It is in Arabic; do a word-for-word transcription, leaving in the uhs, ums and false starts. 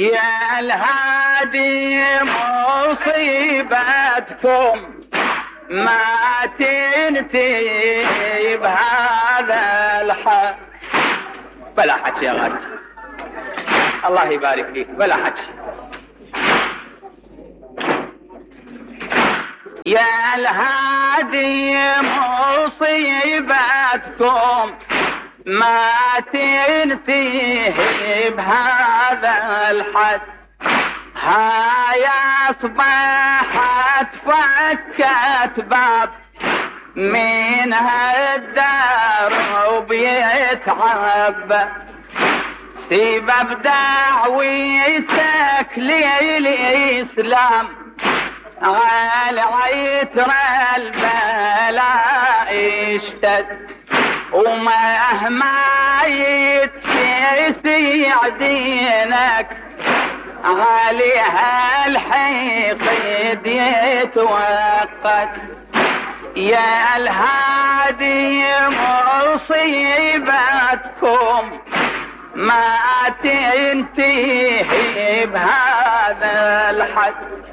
يا الهادي مصيبتكم ما تنتهي بهذا الحال. بلا حكي يا غالي، الله يبارك فيك، بلا حكي. يا الهادي مصيبتكم ما تنتهي بهذا الحد. هاي أصبحت فكت باب من هالدرب يتعبى، سبب دعوتك للإسلام على عيتر البلاء اشتد، ومهما يتسع دينك عليها الحقد يتوقد. يا الهادي مصيبتكم ما تنتهي بهذا الحد.